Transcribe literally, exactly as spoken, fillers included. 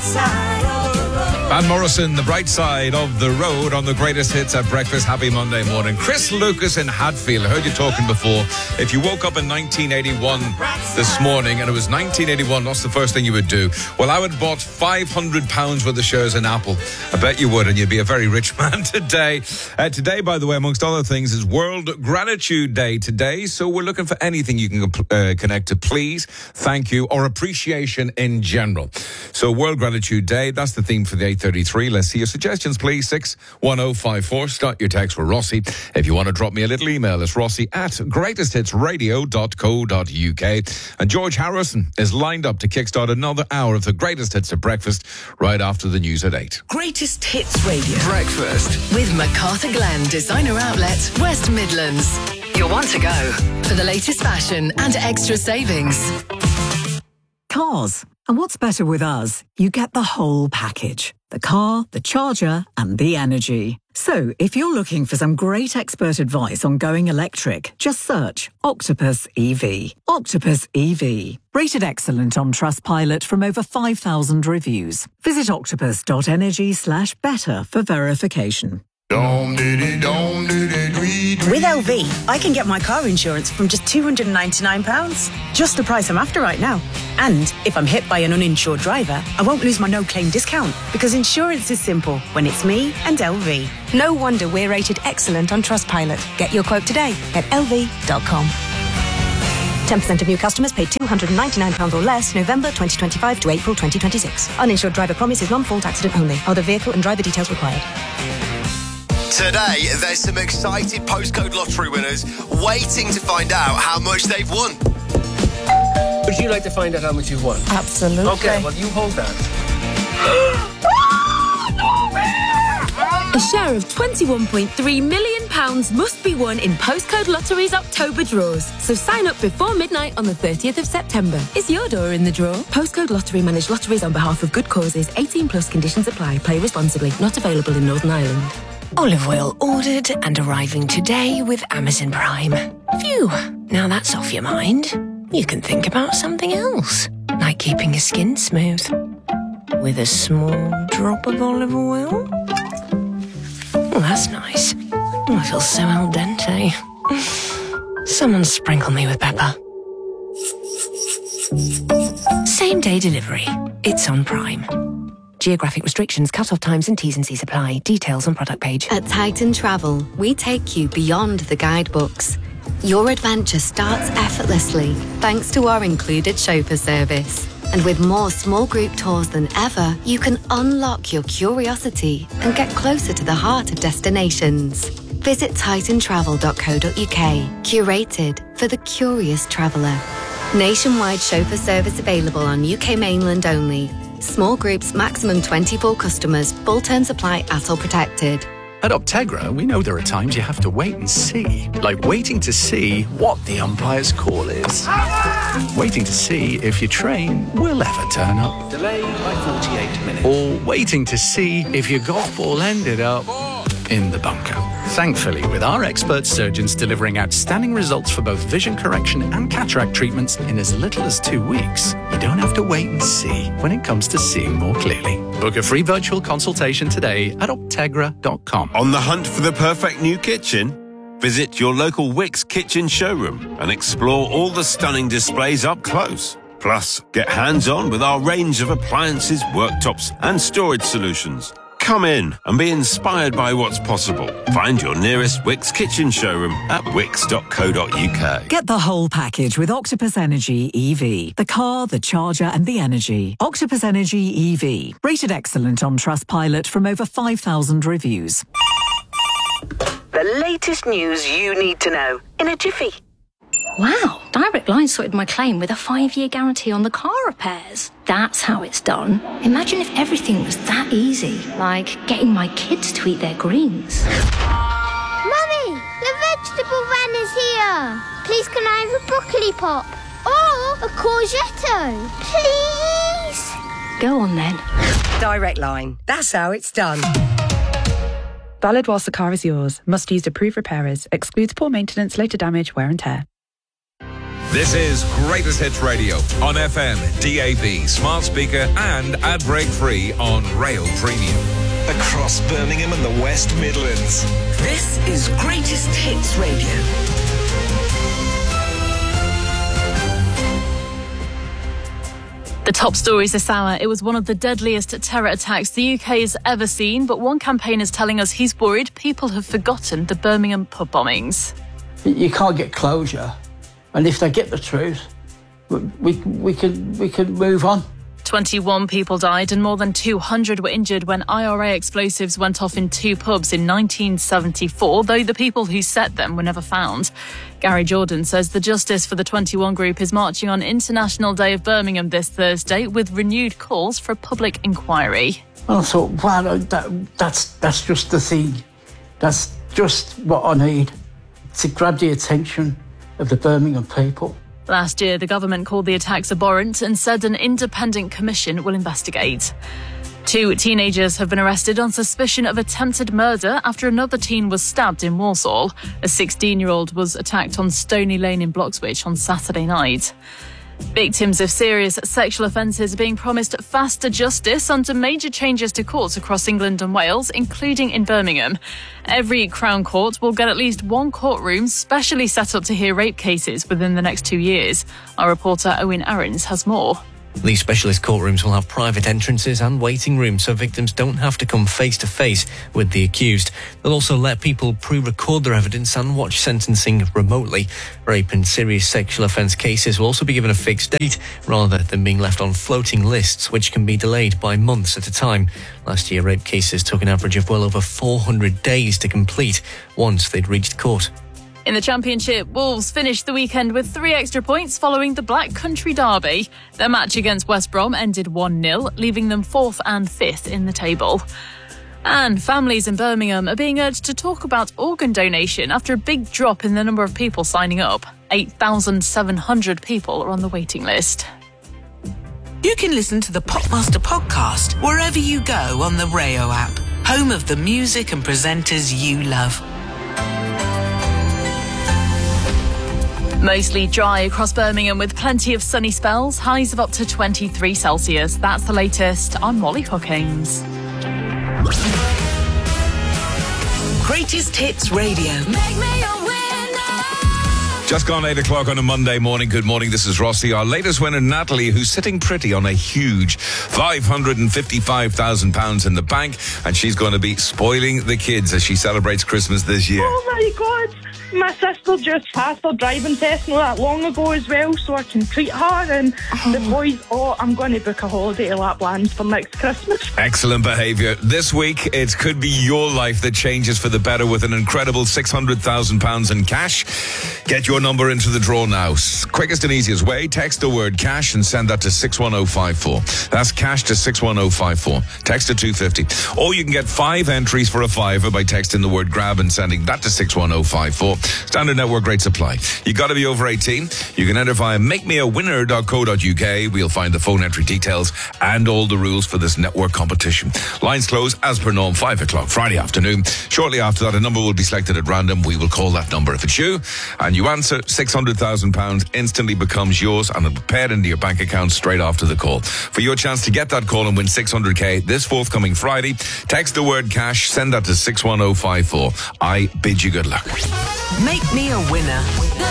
side of the road. Van Morrison, The Bright Side of the Road on the greatest hits at breakfast. Happy Monday morning. Chris Lucas in Hadfield. I heard you talking before. If you woke up in nineteen eighty-one this morning and it was nineteen eighty-one, what's the first thing you would do? Well, I would have bought five hundred pounds worth of shares in Apple. I bet you would, and you'd be a very rich man today. Uh, today, by the way, amongst other things, is World Gratitude Day today. So we're looking for anything you can uh, connect to please, thank you, or appreciation in general. So World Gratitude Day, that's the theme for the eight thirty-three. Let's see your suggestions, please. six one oh five four. Start your text for Rossi. If you want to drop me a little email, it's Rossi at greatest hits radio dot co dot uk. And George Harrison is lined up to kickstart another hour of the greatest hits at breakfast right after the news at eight. Greatest Hits Radio. Breakfast With MacArthur Glen Designer Outlet, West Midlands. You'll want to go for the latest fashion and extra savings. Cars. And what's better with us? You get the whole package. The car, the charger, and the energy. So, if you're looking for some great expert advice on going electric, just search Octopus E V. Octopus E V. Rated excellent on Trustpilot from over five thousand reviews. Visit octopus.energy slash better for verification. With L V, I can get my car insurance from just two hundred ninety-nine pounds. Just the price I'm after right now. And if I'm hit by an uninsured driver, I won't lose my no-claim discount because insurance is simple when it's me and L V. No wonder we're rated excellent on Trustpilot. Get your quote today at L V dot com. ten percent of new customers paid two hundred ninety-nine pounds or less November twenty twenty-five to April twenty twenty-six. Uninsured driver promise is non-fault accident only. Other vehicle and driver details required. Today, there's some excited postcode lottery winners waiting to find out how much they've won. Would you like to find out how much you've won? Absolutely. Okay, well, you hold that. A share of twenty-one point three million pounds must be won in Postcode Lottery's October draws. So sign up before midnight on the thirtieth of September. Is your door in the draw? Postcode Lottery manage lotteries on behalf of good causes. eighteen plus conditions apply. Play responsibly. Not available in Northern Ireland. Olive oil ordered and arriving today with Amazon Prime. Phew, now that's off your mind. You can think about something else, like keeping your skin smooth. With a small drop of olive oil. Oh, that's nice. Oh, I feel so al dente. Someone sprinkle me with pepper. Same day delivery. It's on Prime. Geographic restrictions, cut-off times and T's and C's apply. Details on product page. At Titan Travel, we take you beyond the guidebooks. Your adventure starts effortlessly thanks to our included chauffeur service. And with more small group tours than ever, you can unlock your curiosity and get closer to the heart of destinations. Visit titan travel dot co dot uk, curated for the curious traveller. Nationwide chauffeur service available on U K mainland only. Small groups, maximum twenty-four customers. Full terms apply at all protected. At Optegra, we know there are times you have to wait and see. Like waiting to see what the umpire's call is. Waiting to see if your train will ever turn up. Delayed by forty-eight minutes. Or waiting to see if your golf ball ended up in the bunker. Thankfully, with our expert surgeons delivering outstanding results for both vision correction and cataract treatments in as little as two weeks, you don't have to wait and see when it comes to seeing more clearly. Book a free virtual consultation today at optegra dot com. On the hunt for the perfect new kitchen? Visit your local Wickes kitchen showroom and explore all the stunning displays up close. Plus, get hands-on with our range of appliances, worktops and storage solutions. Come in and be inspired by what's possible. Find your nearest Wickes kitchen showroom at wickes dot co dot uk. Get the whole package with Octopus Energy E V. The car, the charger and the energy. Octopus Energy E V. Rated excellent on Trustpilot from over five thousand reviews. The latest news you need to know in a jiffy. Wow, Direct Line sorted my claim with a five-year guarantee on the car repairs. That's how it's done. Imagine if everything was that easy, like getting my kids to eat their greens. Mummy, the vegetable van is here. Please can I have a broccoli pop? Or a courgette? Please? Go on then. Direct Line. That's how it's done. Valid whilst the car is yours. Must use approved repairers. Excludes poor maintenance, later damage, wear and tear. This is Greatest Hits Radio on F M, D A B, smart speaker and ad break free on Rail Premium. Across Birmingham and the West Midlands. This is Greatest Hits Radio. The top stories this hour. It was one of the deadliest terror attacks the U K has ever seen, but one campaigner is telling us he's worried people have forgotten the Birmingham pub bombings. You can't get closure, and if they get the truth, we we can we can move on. twenty-one people died and more than two hundred were injured when I R A explosives went off in two pubs in nineteen seventy-four, though the people who set them were never found. Gary Jordan says the Justice for the twenty-one group is marching on International Day of Birmingham this Thursday with renewed calls for a public inquiry. And I thought, wow, that, that's, that's just the thing. That's just what I need to grab the attention of the Birmingham people. Last year, the government called the attacks abhorrent and said an independent commission will investigate. Two teenagers have been arrested on suspicion of attempted murder after another teen was stabbed in Walsall. A sixteen-year-old was attacked on Stony Lane in Bloxwich on Saturday night. Victims of serious sexual offences are being promised faster justice under major changes to courts across England and Wales, including in Birmingham. Every Crown Court will get at least one courtroom specially set up to hear rape cases within the next two years. Our reporter Owen Aarons has more. These specialist courtrooms will have private entrances and waiting rooms so victims don't have to come face to face with the accused. They'll also let people pre-record their evidence and watch sentencing remotely. Rape and serious sexual offence cases will also be given a fixed date rather than being left on floating lists, which can be delayed by months at a time. Last year, rape cases took an average of well over four hundred days to complete once they'd reached court. In the Championship, Wolves finished the weekend with three extra points following the Black Country Derby. Their match against West Brom ended one nil, leaving them fourth and fifth in the table. And families in Birmingham are being urged to talk about organ donation after a big drop in the number of people signing up. eight thousand seven hundred people are on the waiting list. You can listen to the Popmaster podcast wherever you go on the Rayo app, home of the music and presenters you love. Mostly dry across Birmingham with plenty of sunny spells, highs of up to twenty-three Celsius. That's the latest. I'm Molly Hookings. Greatest Hits Radio. Make me a winner. Just gone eight o'clock on a Monday morning. Good morning, this is Rossi. Our latest winner, Natalie, who's sitting pretty on a huge five hundred fifty-five thousand pounds in the bank, and she's going to be spoiling the kids as she celebrates Christmas this year. Oh my God! My sister just passed her driving test not that long ago as well, so I can treat her and oh. the boys. Oh, I'm going to book a holiday to Lapland for next Christmas. Excellent behaviour. This week, it could be your life that changes for the better with an incredible six hundred thousand pounds in cash. Get your number into the draw now. Quickest and easiest way, text the word cash and send that to six one oh five four. That's cash to six one oh five four. Text to two fifty. Or you can get five entries for a fiver by texting the word grab and sending that to six one oh five four. Standard network rate supply. You got to be over eighteen. You can enter via make me a winner dot co dot uk. We'll find the phone entry details and all the rules for this network competition. Lines close as per norm, five o'clock Friday afternoon. Shortly after that, a number will be selected at random. We will call that number. If it's you and you answer, six hundred thousand pounds instantly becomes yours and it'll be paid into your bank account straight after the call. For your chance to get that call and win six hundred k this forthcoming Friday, text the word cash, send that to six one oh five four. I bid you good luck. Make me a winner.